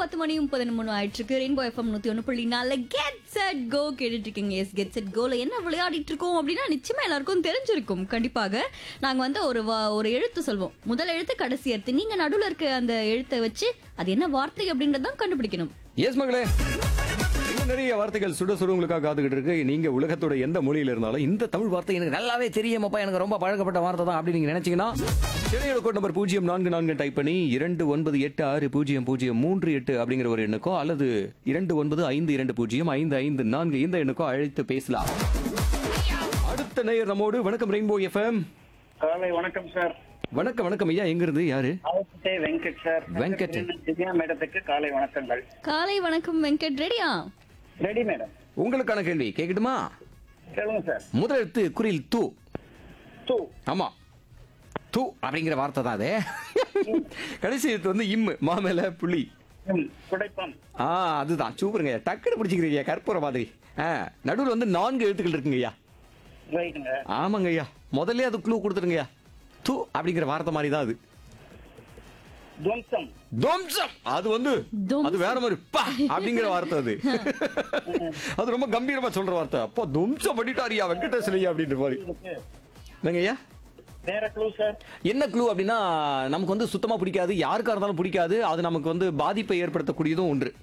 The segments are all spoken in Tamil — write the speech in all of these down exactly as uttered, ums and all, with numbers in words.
பத்து மணி முப்பது நிமிடம் ஆயிட்டு இருக்கு. ரெயின்போ எஃப்எம் நூத்தி ஒன்று புள்ளி நாலு கெட் செட் கோ கேட்டுட்டு இருக்கீங்க. எஸ் கெட் செட் கோல என்ன விளையாடிட்டு இருக்கோம் அப்படின்னா நிச்சயமா எல்லாருக்கும் தெரிஞ்சிருக்கும். கண்டிப்பாக நாங்க வந்து ஒரு வா- ஒரு எழுத்து சொல்வோம். முதல் எழுத்து கடைசி எழுத்து. நீங்க நடுவுல இருக்க அந்த எழுத்தை வச்சு அது என்ன வார்த்தை அப்படின்றதான் கண்டுபிடிக்கணும். எஸ் மகளே, இன்னும் நிறைய வார்த்தைகள் சுட சுட உங்களுக்காக காத்துக்கிட்டு இருக்கு. நீங்க உலகத்தோட எந்த மொழியில இருந்தாலும் இந்த தமிழ் வார்த்தை எனக்கு நல்லாவே தெரியுமாப்பா, எனக்கு ரொம்ப பழக்கப்பட்ட வார்த்தை தான் அப்படின்னு நீங்க நினைச்சீங்கன்னா சென்னையோட கோட் நம்பர் பூஜ்ஜியம் நான்கு நான்கு டைப் பண்ணி இரண்டு ஒன்பது எட்டு ஆறு பூஜ்ஜியம் பூஜ்ஜியம் மூன்று எட்டு அப்படிங்கிற ஒரு எண்ணுக்கோ அல்லது இரண்டு ஒன்பது ஐந்து இரண்டு பூஜ்ஜியம் ஐந்து ஐந்து நான்கு இந்த எண்ணுக்கோ அழைத்து பேசலாம். அடுத்த நேயர் நம்மோடு. வணக்கம் ரெயின்போ எஃப்எம். காலை வணக்கம் சார். வணக்கம் வணக்கம் ஐயா, எங்க இருந்து யாரு? ஆவட்டே வெங்கட் சார். வெங்கட். திவ்யா மேடத்துக்கு காலை வணக்கங்கள். காலை வணக்கம் வெங்கட். ரெடியா? Ready madam. உங்களுக்கான கேள்வி கேட்கட்டுமா? சொல்லுங்க சார். முதல் எழுத்து குறில் தூ. தூ. ஆமா, தூ அப்படிங்கிற வார்த்தை தான் அது. கடைசி எழுத்து வந்து இம்மு, மாமேல புள்ளி. ம், குடைப்பம். ஆ அதுதான். சூப்பருங்க, டக்குனு பிடிச்சிக்கிறீங்க கற்பூர மாதிரி. ஆ நடுவில் வந்து நான்கு எழுத்துக்கள் இருக்குங்கய்யா. ரைட்டுங்க. ஆமாங்க ஐயா, முதல்ல அது க்ளூ கொடுத்துருங்கய்யா. தூ அப்படிங்கிற வார்த்தை மாதிரி தான் அது. துவம்சம். துவம்சம் அது வந்து துவம்சம். அது வேற மாதிரி பா அப்படிங்கிற வார்த்தை அது. அது ரொம்ப கம்பீரமா சொல்ற வார்த்தை. அப்போ துவம்சம் பண்ணிட்டாரியா வெங்கடேசனையா அப்படின்ற மாதிரி. என்னங்க ஐயா? வேற க்ளூ சார். என்ன க்ளூ அப்படின்னா, நமக்கு வந்து சுத்தமா பிடிக்காது, யாருக்கா இருந்தாலும் பிடிக்காது, அது நமக்கு வந்து பாதிப்பை ஏற்படுத்தக்கூடியதும் ஒன்று.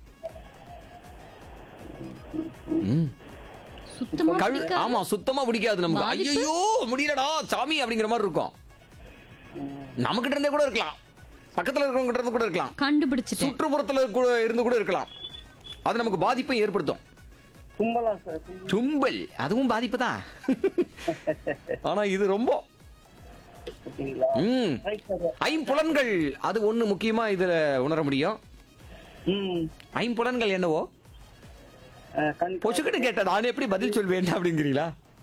ம். சுத்தமா கழு- பிடிக்காது. ஆமா, சுத்தமா பிடிக்காது நமக்கு. பாதிப்பு? ஐயோ முடியலடா சாமி அப்படிங்கிற மாதிரி இருக்கும். நமக்கிட்ட இருந்தே கூட இருக்கலாம், பக்கத்துல இருக்கிறவங்க கிட்ட இருந்து கூட இருக்கலாம், கண்டுபிடிச்சிட்டேன். சுற்றுப்புறத்துல கூட இருந்து கூட இருக்கலாம். அது நமக்கு பாதிப்பை ஏற்படுத்தும். கும்பலா சார். தும்பல் அதுவும் பாதிப்பு தான். ஆனா இது ரொம்ப ஓகேங்களா? ம். Right sir. ஐம்புலன்கள் அது ஒண்ணு முக்கியமா இதுல உணர முடியும். ம். ஐம்புலன்கள் என்னவோ அஹ், கண். பொசுக்கிட்டு கேட்ட நான் எப்படி பதில் சொல்வேன் அப்படிங்கிறீங்களா?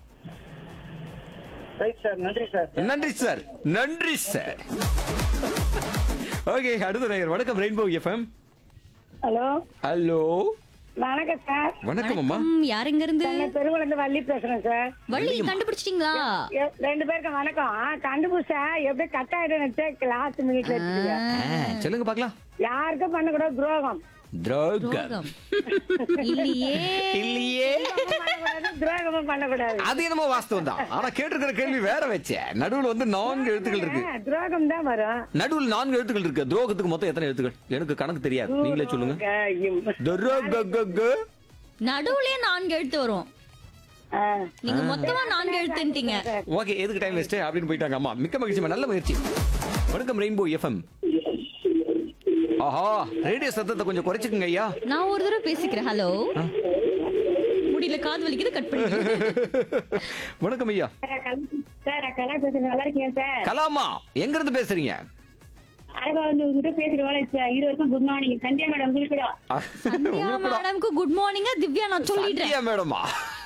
Right sir. நன்றி சார். நன்றி சார், நன்றி சார். ஓகே, அடுத்த நேயர். வணக்கம் ரெயின்போ எஃப்எம். ஹலோ ஹலோ, வணக்கம் சார். வணக்கம் அம்மா. ம், யார் எங்க இருந்து? சென்னை பெருங்குளந்து வள்ளி பேசுறேன் சார். வள்ளி கண்டுபிடிச்சிட்டீங்களா? எ- ரெண்டு பேருக்கும் வணக்கம். ஆ, கண்டுபிடிச்சா எப்படி கட் ஆயிடும் லாஸ்ட் மினிட்ல எடுத்துக்கீங்க. ஆ, சொல்லுங்க பாக்கலாம். யாருக்கும் பண்ணக்கூடாது துரோகம். துரோகம் துரோகம். இல்லையே. இல்லையே. பண்ணக்கூடாது, துரோகமும் பண்ணக்கூடாது. அது என்னமோ வாஸ்தவம் தான். ஆனா கேட்டிருக்கிற கேள்வி வேற வச்ச. நடுவுல வந்து நான்கு எழுத்துக்கள் இருக்கு. ஆ, துரோகம் தான் வரும். நடுவுல நான்கு எழுத்துக்கள் இருக்கு. துரோகத்துக்கு மொத்தம் எத்தனை எழுத்துக்கள்? எனக்கு கணக்கு தெரியாது, நீங்களே சொல்லுங்க. துரோகம். துரோக. நடுவுலயே நான்கு எழுத்து வரும். ஆ, நீங்க மொத்தமா நான்கு எழுத்துட்டீங்க. ஓகே, எதுக்கு டைம் வேஸ்ட் அப்படின்னு போயிட்டாங்க அம்மா. மிக்க மகிழ்ச்சி, நல்ல முயற்சி. வணக்கம் ரெயின்போ எஃப்எம். ஆஹா, ரேடியோ சத்தத்தை கொஞ்சம் குறைச்சுக்குங்க ஐயா. நான் ஒரு தடவை பேசிக்கிறேன். ஹலோ, முடியல, காது வலிக்குது, கட் பண்ணி. வணக்கம் ஐயா. சார் கலா பேசுறேன். நல்லா இருக்கீங்க சார். கலாமா, எங்க இருந்து பேசுறீங்க? அழகா வந்து உங்ககிட்ட பேசுறேன். இது வரைக்கும் குட் மார்னிங். சந்தியா மேடம் உங்களுக்கு சந்தியா மேடம்க்கு குட் மார்னிங். திவ்யா நான் சொல்லிடுறேன். சந்தியா மேடமா?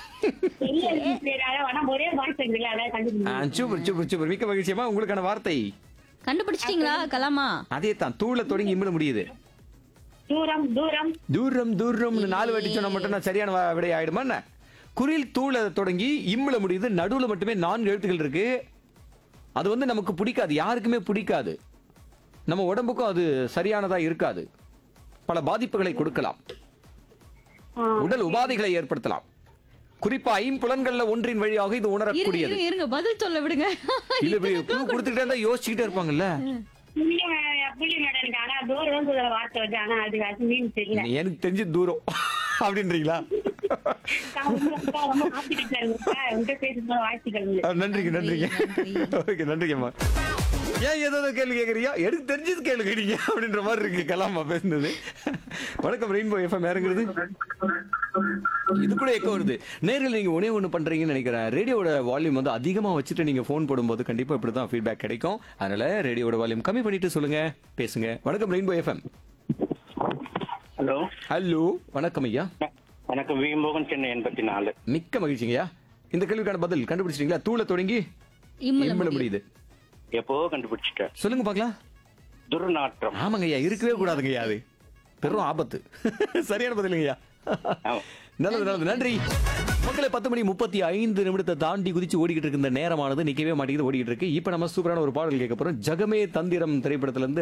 ஒரே வாய்ஸ் இருக்குல்ல, அதான் கண்டுபிடிங்க. ஆ, சூப்பர் சூப்பர் சூப்பர், மிக்க மகிழ்ச்சியம்மா. உங்களுக்கான வார்த்தை கண்டுபிடிச்சிட்டீங்களா கலாமா? அதே தான். தூள தொடங்கி இம்மிட முடியுது. தூரம் தூரம் தூரம் தூரம்னு நாலு வாட்டி சொன்னா மட்டும் நான் சரியான வ- விடை ஆயிடுமா என்ன? குறில் தூள தொடங்கி இம்மிட முடியுது. நடுவுல மட்டுமே நான்கு எழுத்துக்கள் இருக்கு. அது வந்து நமக்கு பிடிக்காது, யாருக்குமே பிடிக்காது. நம்ம உடம்புக்கும் அது சரியானதா இருக்காது. பல பாதிப்புகளை கொடுக்கலாம், உடல் உபாதைகளை ஏற்படுத்தலாம். குறிப்பா ஐம்புலன்கள்ல ஒன்றின் வழியாக இது இருங்க உணரக்கூடியது. இருங்க, இருங்க, பதில் சொல்ல விடுங்க. இல்ல இப்படி clue கொடுத்துக்கிட்டே இருந்தா யோசிச்சுக்கிட்டே இருப்பாங்கல்ல. புள்ளி மே- புள்ளி மேடம் எனக்கு ஆனா தூரம் சொல்ற வார்த்தை வந்து ஆனா அது அது மீன் தெரியல. எனக்கு தெரிஞ்சு தூரம் அப்படின்றீங்களா? ரொம்ப ரொம்ப ஆசைப்பட்டு சார் உங்ககிட்ட பேசும்போது வாழ்த்துக்கள். ஆ, நன்றிங்க நன்றிங்க. ஓகே, நன்றிங்கம்மா. ஏன் ஏதோ கேள்வி கேட்குறீங்க? எனக்கு தெரிஞ்சது கேள்வி கேட்டீங்க அப்படின்ற மாதிரி இருக்கு கலாமா பேசுனது. வணக்கம் ரெயின்போ எஃப்எம். இறங்குறது இது கூட எக்கோ வருது. நேரில் நீங்க ஒண்ணே ஒண்ணு பண்றீங்கன்னு நினைக்கிறேன். ரேடியோட வால்யூம் வந்து அதிகமா வச்சுட்டு நீங்க போன் போடும்போது கண்டிப்பா இப்படிதான் ஃபீட்பேக் கிடைக்கும். அதனால ரேடியோட வால்யூம் கம்மி பண்ணிட்டு சொல்லுங்க, பேசுங்க. வணக்கம் ரெயின்போ எஃப்எம். ஹலோ. ஹலோ, வணக்கம் ஐயா. வணக்கம். வி மோகன், சென்னை எண்பத்தி நாலு. மிக்க மகிழ்ச்சிங்கய்யா. இந்த கேள்விக்கான பதில் கண்டுபிடிச்சிட்டீங்களா? தூள தொடங்கி இம்முல இம்முல முடியுது. முடியுது. எப்போ கண்டுபிடிச்சிட்டேன். சொல்லுங்க பாக்கலாம். துர்நாற்றம். ஆமாங்கய்யா, இருக்கவே கூடாதுங்கய்யா, அது பெரும் ஆபத்து. சரியான பதிலுங்கய்யா. ஆமா. நல்லது நல்லது, நன்றி. மக்களை பத்து மணி முப்பத்தி ஐந்து நிமிடத்தை தாண்டி குதிச்சு ஓடிக்கிட்டு இருக்க இந்த நேரமானது நிக்கவே மாட்டேங்குது, ஓடிக்கிட்டு இருக்கு. இப்ப நம்ம சூப்பரான ஒரு பாடல் கேட்க போறோம். ஜகமே தந்திரம் திரைப்படத்துல இருந்து